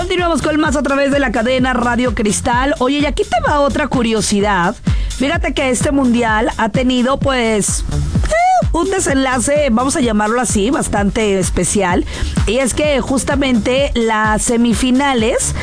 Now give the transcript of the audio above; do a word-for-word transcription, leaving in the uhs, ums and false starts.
Continuamos con más a través de la cadena Radio Cristal. Oye, y aquí te va otra curiosidad. Fíjate que este mundial ha tenido, pues, eh, un desenlace, vamos a llamarlo así, bastante especial. Y es que justamente las semifinales